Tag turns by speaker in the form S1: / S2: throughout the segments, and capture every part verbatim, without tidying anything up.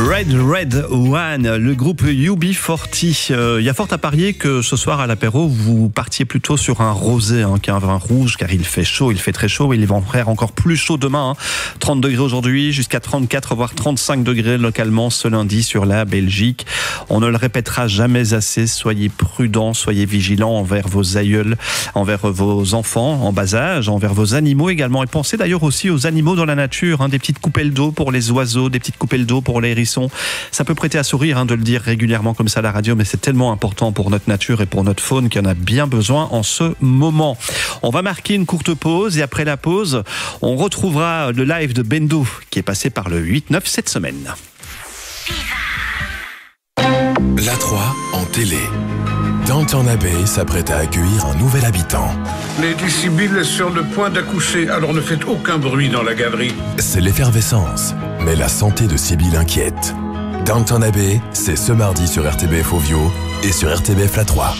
S1: Red Red One, le groupe U B quarante. Il euh, y a fort à parier que ce soir à l'apéro, vous partiez plutôt sur un rosé, hein, qu'un vin rouge, car il fait chaud, il fait très chaud, et il va en faire encore plus chaud demain. Hein. trente degrés aujourd'hui, jusqu'à trente-quatre, voire trente-cinq degrés localement ce lundi sur la Belgique. On ne le répétera jamais assez, soyez prudents, soyez vigilants envers vos aïeuls, envers vos enfants en bas âge, envers vos animaux également. Et pensez d'ailleurs aussi aux animaux dans la nature, hein, des petites coupelles d'eau pour les oiseaux, des petites coupelles d'eau pour les hérissons. Ça peut prêter à sourire hein, de le dire régulièrement comme ça à la radio, mais c'est tellement important pour notre nature et pour notre faune qu'il y en a bien besoin en ce moment. On va marquer une courte pause et après la pause, on retrouvera le live de Bendo qui est passé par le huit neuf cette semaine.
S2: La trois en télé. Downton Abbey s'apprête à accueillir un nouvel habitant.
S3: Lady Sibyl est sur le point d'accoucher, alors ne faites aucun bruit dans la galerie.
S2: C'est l'effervescence, mais la santé de Sibyl inquiète. Downton Abbey, c'est ce mardi sur R T B F Ovio et sur R T B F La trois.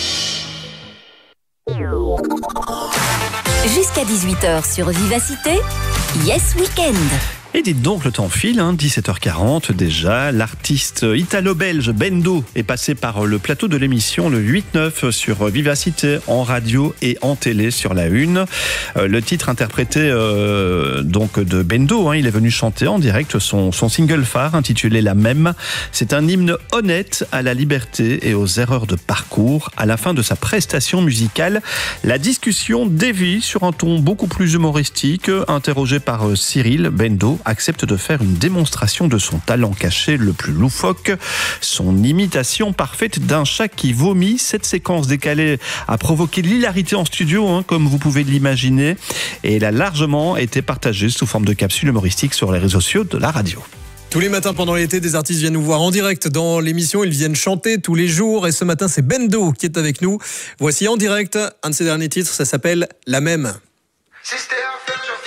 S4: Jusqu'à dix-huit heures sur Vivacité, Yes Weekend.
S1: Et dites donc, le temps file, hein, dix-sept heures quarante déjà. L'artiste italo-belge Bendo est passé par le plateau de l'émission le huit neuf sur Vivacité en radio et en télé sur la une. Euh, le titre interprété euh, donc de Bendo, hein, il est venu chanter en direct son, son single phare intitulé La Même. C'est un hymne honnête à la liberté et aux erreurs de parcours. À la fin de sa prestation musicale, la discussion dévie sur un ton beaucoup plus humoristique. Interrogé par Cyril, Bendo accepte de faire une démonstration de son talent caché le plus loufoque, son imitation parfaite d'un chat qui vomit. Cette séquence décalée a provoqué l'hilarité en studio, hein, comme vous pouvez l'imaginer, et elle a largement été partagée sous forme de capsule humoristique sur les réseaux sociaux de la radio.
S5: Tous les matins pendant l'été, des artistes viennent nous voir en direct dans l'émission. Ils viennent chanter tous les jours. Et ce matin, c'est Bendo qui est avec nous. Voici en direct un de ses derniers titres. Ça s'appelle La Même.
S6: Système